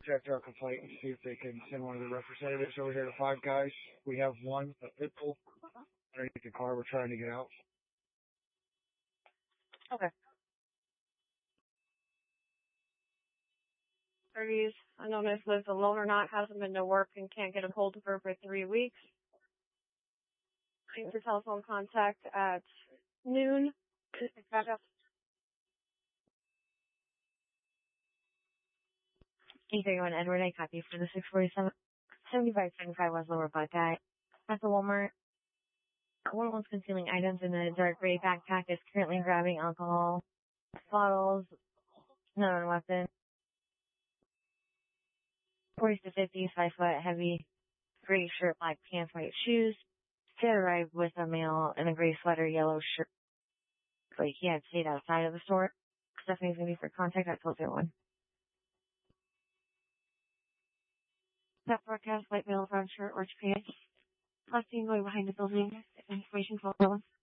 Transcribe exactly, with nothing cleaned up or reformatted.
check our complaint and see if they can send one of the representatives over here to Five Guys. We have one, a pit bull, underneath the car. We're trying to get out. Okay. Thirties, I don't know if lives alone or not, hasn't been to work and can't get a hold of her for three weeks. Thanks for telephone contact at noon. Back up. eight thirty-one Edward, I copy for the six forty-seven, seventy-five seventy-five West Lower Buckeye. At the Walmart, one was concealing items in a dark gray backpack is currently grabbing alcohol bottles, not on a weapon. forties to fifties, five foot, heavy, gray shirt, black pants, white shoes. He had arrived with a male in a gray sweater, yellow shirt. But he had stayed outside of the store. Stephanie's going to be for contact at twelve oh one. That broadcast, white male, brown shirt, orange pants. Last thing going behind the building. Information twelve oh one.